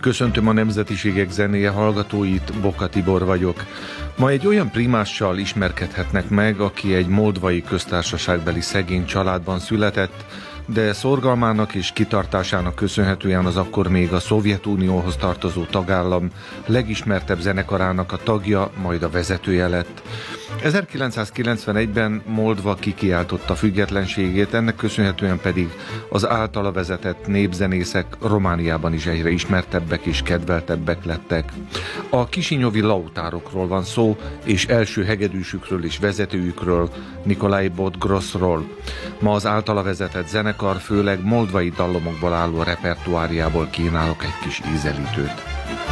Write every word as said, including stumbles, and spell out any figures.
Köszöntöm a Nemzetiségek zenéje hallgatóit, Boka Tibor vagyok. Ma egy olyan primással ismerkedhetnek meg, aki egy moldvai köztársaságbeli szegény családban született, de szorgalmának és kitartásának köszönhetően az akkor még a Szovjetunióhoz tartozó tagállam legismertebb zenekarának a tagja, majd a vezetője lett. ezerkilencszázkilencvenegyben Moldva kikiáltotta függetlenségét, ennek köszönhetően pedig az általa vezetett népzenészek Romániában is egyre ismertebbek és kedveltebbek lettek. A kisinyovi lautárokról van szó, és első hegedűsükről és vezetőjükről, Nikolai Bodgroszról. Ma az általa vezetett zenekar főleg moldvai dallomokból álló repertoáriából kínálok egy kis ízelítőt.